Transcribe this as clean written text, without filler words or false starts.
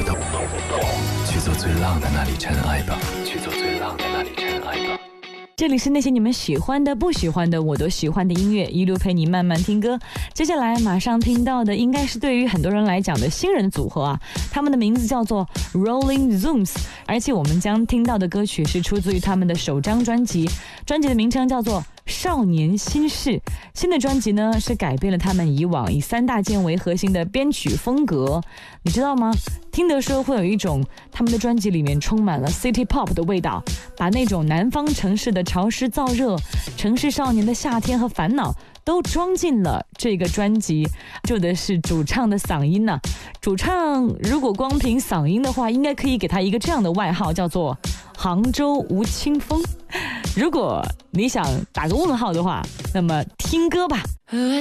动，去做最浪的那里尘埃吧，去做最浪的那里尘埃吧。 这里是那些你们喜欢的不喜欢的我都喜欢的音乐，一路陪你慢慢听歌。接下来马上听到的应该是对于很多人来讲的新人组合啊，他们的名字叫做 Rolling Zooms， 而且我们将听到的歌曲是出自于他们的首张专辑，专辑的名称叫做少年心事。新的专辑呢是改变了他们以往以3大件为核心的编曲风格，你知道吗？听的时候会有一种他们的专辑里面充满了 City Pop 的味道，把那种南方城市的潮湿燥热、城市少年的夏天和烦恼都装进了这个专辑。就的是主唱的嗓音呢，主唱如果光凭嗓音的话，应该可以给他一个这样的外号，叫做杭州吴青峰。如果你想打个问号的话，那么听歌吧。 Who